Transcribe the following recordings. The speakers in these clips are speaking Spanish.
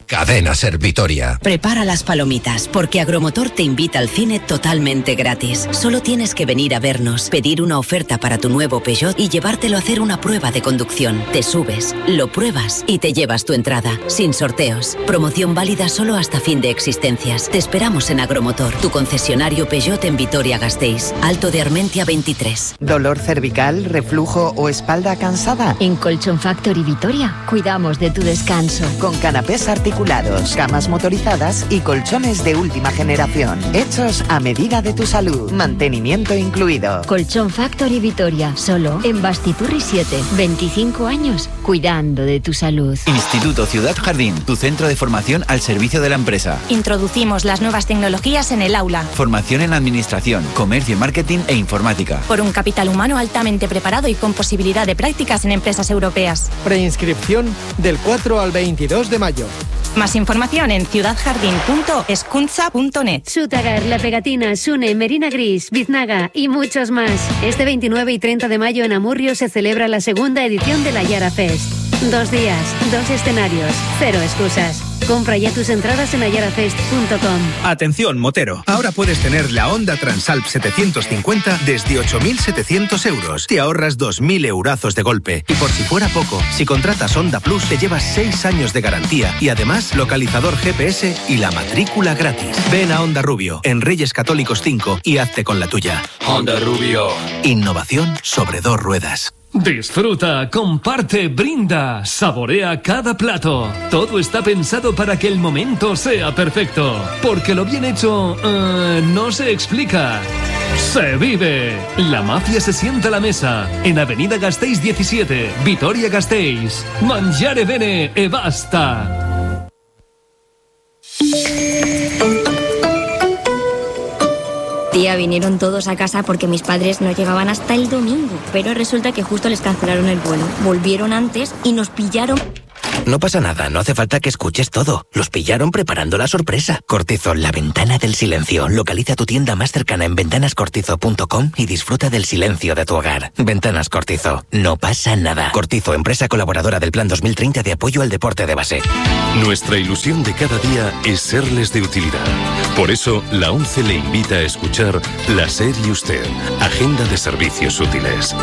Cadena Ser Vitoria. Prepara las palomitas, porque Agromotor te invita al cine totalmente gratis. Solo tienes que venir a vernos, pedir una oferta para tu nuevo Peugeot y llevártelo a hacer una prueba de conducción. Te subes, lo pruebas y te llevas tu entrada, sin sorteos. Promoción válida solo hasta fin de existencias. Te esperamos en Agromotor, tu concesionario Peugeot en Vitoria-Gasteiz. Alto de Armentia 23. ¿Dolor cervical, reflujo o espalda cansada? En Colchón Factory Vitoria cuidamos de tu descanso. Con canapés articulados, camas motorizadas y colchones de última generación. Hechos a medida de tu salud. Mantenimiento incluido. Colchón Factory Vitoria, solo en Bastiturri 7. 25 años cuidando de tu salud. Instituto Ciudad Jardín, tu centro de formación al servicio de la empresa. Introducimos las nuevas tecnologías en el aula. Formación en administración, comercio, marketing e informática. Por un capital humano altamente preparado y con posibilidad de prácticas en empresas europeas. Preinscripción del 4 al 22 de mayo. Más información en ciudadjardín.escuntza.net. Sutagar, La Pegatina, Sune, Merina Gris, Biznaga y muchos más. Este 29 y 30 de mayo en Amurrio se celebra la segunda edición de la Yara Fest. 2 días, 2 escenarios, 0 excusas. Compra ya tus entradas en ayarafest.com. Atención, motero. Ahora puedes tener la Honda Transalp 750 desde 8.700 euros. Te ahorras 2.000 eurazos de golpe. Y por si fuera poco, si contratas Honda Plus, te llevas 6 años de garantía y además localizador GPS y la matrícula gratis. Ven a Honda Rubio, en Reyes Católicos 5 y hazte con la tuya. Honda Rubio. Innovación sobre 2 ruedas. Disfruta, comparte, brinda, saborea cada plato. Todo está pensado para que el momento sea perfecto. Porque lo bien hecho, no se explica. Se vive. La mafia se sienta a la mesa. En Avenida Gasteiz 17, Vitoria-Gasteiz. Mangiare bene e basta. Tía, vinieron todos a casa porque mis padres no llegaban hasta el domingo. Pero resulta que justo les cancelaron el vuelo. Volvieron antes y nos pillaron. No pasa nada, no hace falta que escuches todo. Los pillaron preparando la sorpresa. Cortizo, la ventana del silencio. Localiza tu tienda más cercana en ventanascortizo.com y disfruta del silencio de tu hogar. Ventanas Cortizo, no pasa nada. Cortizo, empresa colaboradora del Plan 2030 de apoyo al deporte de base. Nuestra ilusión de cada día es serles de utilidad. Por eso, la ONCE le invita a escuchar La SER y Usted, Agenda de Servicios Útiles.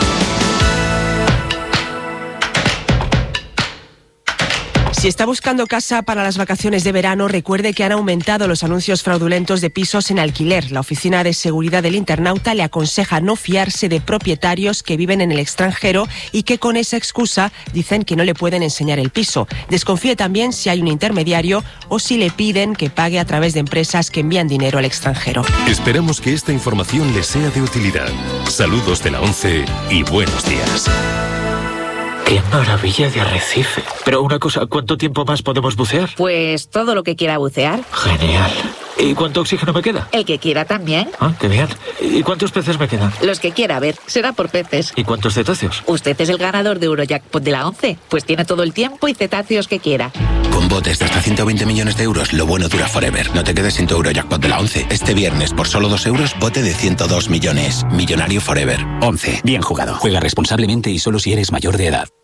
Si está buscando casa para las vacaciones de verano, recuerde que han aumentado los anuncios fraudulentos de pisos en alquiler. La Oficina de Seguridad del Internauta le aconseja no fiarse de propietarios que viven en el extranjero y que con esa excusa dicen que no le pueden enseñar el piso. Desconfíe también si hay un intermediario o si le piden que pague a través de empresas que envían dinero al extranjero. Esperamos que esta información le sea de utilidad. Saludos de la ONCE y buenos días. ¡Qué maravilla de arrecife! Pero una cosa, ¿cuánto tiempo más podemos bucear? Pues todo lo que quiera bucear. Genial. ¿Y cuánto oxígeno me queda? El que quiera también. Ah, qué bien. ¿Y cuántos peces me quedan? Los que quiera, a ver, será por peces. ¿Y cuántos cetáceos? Usted es el ganador de Eurojackpot de la ONCE. Pues tiene todo el tiempo y cetáceos que quiera. Con botes de hasta 120 millones de euros, lo bueno dura forever. No te quedes sin tu Eurojackpot de la ONCE. Este viernes, por solo 2 euros, bote de 102 millones. Millonario forever. 11. Bien jugado. Juega responsablemente y solo si eres mayor de edad.